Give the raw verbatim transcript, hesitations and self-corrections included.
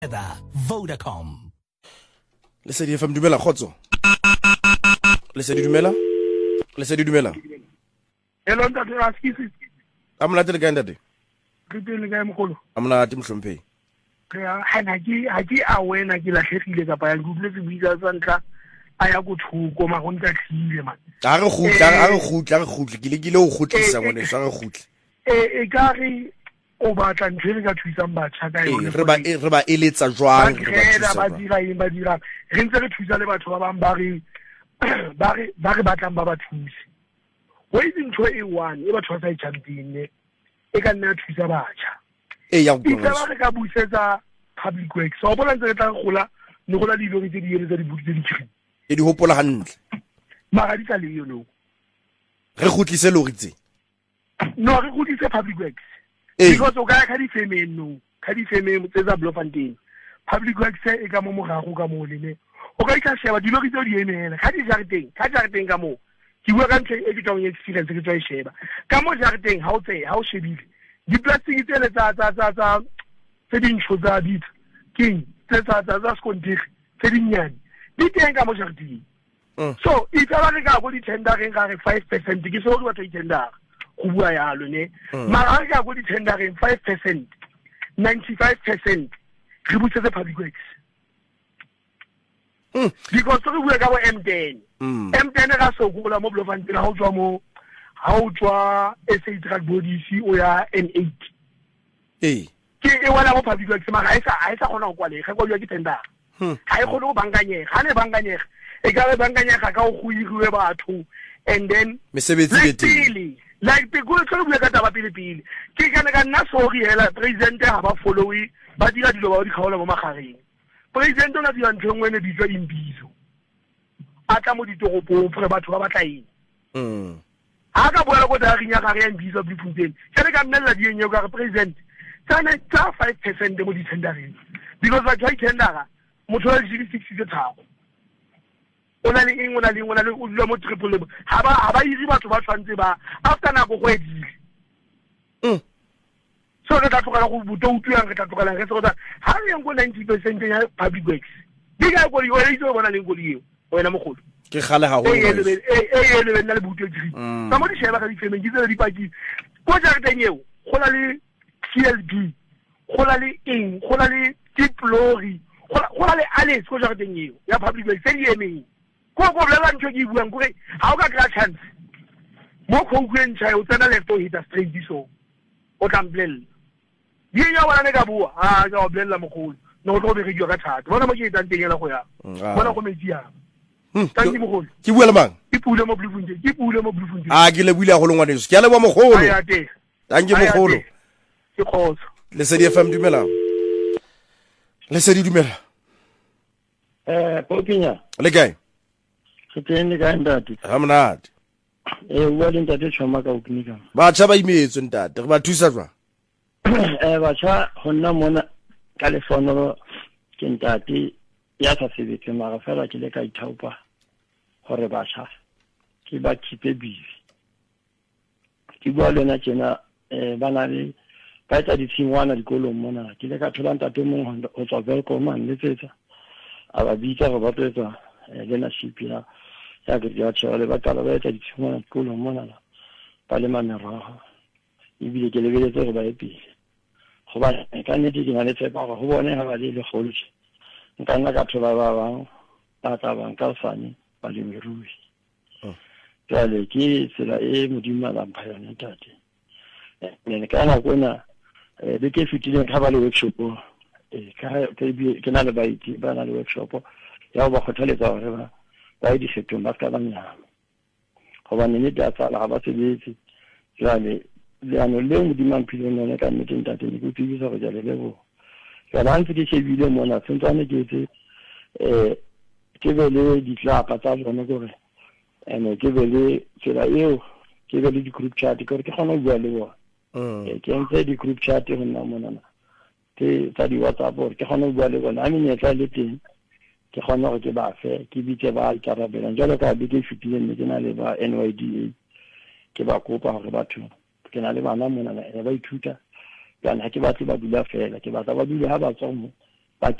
Vodacom. Lesedi F M dumela khotso. Lesedi dumela. Lesedi dumela. Hello ntate Raskisi. Amna tele ka ntate. Ke tele ka mogolo. Amna ti mhlomphei. Ke ha na ke ha ke awena ke lahlehile ka pa ya dule se buitsa tsantla aya go thuko ma go ntla tlile man. A re gutla a re gutla re gutla ke le ke le o gotlisa ngone sa re gutla. Eh e ka re o batla ntse ka thuisang batjha ka yone. Re ba re ba eletsa jwang re ba thusa. Ba dira eng ba dira. Re ntse re thusa le batho ba bang ba re ba re ba re batlang ba ba thuse. Wa intho e one e batho ba sa itshampine e ka nna thusa batjha. E ya go bona. Ba re ka busetsa public works. So bona ntse re tla gola ne gola di lori tse di yele tsa di buti tse di tshwini. E di hopola hantle. Mara di ka le yo no. Re gotlise lori tse. No re gotlise public works. Because o ka ya ka di femeng no. Ka di femeng tse za Bloemfontein. Public works e ka mo mogago ka mo lene. O ka itla sheba di lori tse di emela. Ka di jareteng, ka jareteng ka mo. Ke bua ka ntse e ke tsong experience ke tswa e sheba. Ka mo jareteng ha o tse ha o shebile. Di plastic tse le tsa tsa tsa tsa tse ding tsa dit. King tse tsa tsa tsa skontiri tse dinyane. Di teng ka mo jareteng. So if I re ka go di tendereng ga re five percent ke so go batho di tender. Go bua yalo ne. Mara ga go di tendereng five percent. ninety-five percent re butsetse public works. Mm. Because re bua ka bo M ten. Mm. M ten ga so go la mo Bloemfontein ha o tswa mo ha o tswa S A Truck Bodies o ya N eight. Eh. Ke e wala mo public works mara ha isa ha isa gona go kwale ga go ya ke tender. Hmm. Ha e go go bankanyega, ha ne bankanyega. E ka re bankanyega ka o go iriwe batho and then mesebetsi le teng. Like the good to ka taba pele pele. Ke kana ka nna sorry hela president ha ba follow ba dira dilo ba di khaola mo magareng. President ona di ntse ngwene di tswa imbizo. Ata mo ditoropo pre batho ba batla eng. Mm. Ha ka boela go da rinya ga re imbizo Bloemfontein. Ke ka nnela di enyo ka president. Tsana tsa five percent mo di tendereng. Because ba try tendera motho wa di six tse tharo. Ona le eng ona le ona le o dula mo triple ha ba ha ba iri batho ba tshwantse ba after na go go edile. Mm. So re tla tlogela go buto utlwang re tla tlogela re se go tsa ha re yang go ninety percent ya public works. Diga go di wena itse bona le go di eo wena mogolo. Ke gale ha ho. E e e le nna le buto diri. Sa mo di sheba ka di femeng di tse di paki. Go ja re teng eo go la le C L B go la le eng go la le diplori go la le Alice go ja re teng eo ya public works e di emeng. Go go blela ntse ke buang gore ha o ka kra chance mo go gwen tsaya o tsena lefto hit a straight so o tlamplel di ya wala ne ka bua ha ga o blela mogolo no go be re ka thata bona mo ke tang tengela go ya bona go metsi ya tangi mogolo ke bua le mang ke pule mo Bloemfontein ke pule mo Bloemfontein a ke le buile go lengwa diso ke le ba mogolo ya te tangi mogolo ke khotso le se di F M dumela le se di dumela eh pokinya le kae se teng ka ntate ha monate eh wa le ntate tshoma ka uknika ba tsa ba imetse ntate re ba thusa jwa eh ba tsa honna mona ka le fono ke ntate ya sa sebetse mara fela ke le ka ithaupa gore ba tsa ke ba khipe bibi ke bua le na tsena eh bana le ba tsa di tshingwana dikolong mona ke le ka thola ntate mong ho tswa Welkom man le tsetsa aba bitsa go ba tsetsa le na shipira ya ke ya tsole ba tala ba tsa ditshingwana dikolong mona ba le mamerogo ebile ke lebeletse go ba epile go ba ka nnete ke na le tsepa go bone ha ba le le golotse nka nna ka thola ba bang ba tla bang ka sane ba le merui jale ke sela e modimo la mpha yona tate ne ka na kona le ke fitile ka ba le workshop e ka ke na le baiti ba na le workshop ya ba khothaletsa gore ba ba di setong ba ka ba nyama go ba nne di atla ga ba sebetse jale le ano le modimo mpile nne ka nnete ntate ke utlwisa go jale le bo ya ba ntse ke shebile mona sentsane ke tse eh ke be le ditlapa tsa bona gore ene ke be le tsela eo ke be le di group chat gore ke gona bua le bona eh ke ntse di group chat go nna mona ke tsa di WhatsApp ke gona bua le bona a menyetla le teng ke gona go ke ba fe ke bitse ba ikarabela jalo ka be ke fitile mme ke na le ba N Y D A ke ba kopa gore batho ke na le bana mona ba ithuta kana ke batla ba dula fela ke batla ba dule ha ba tswa mo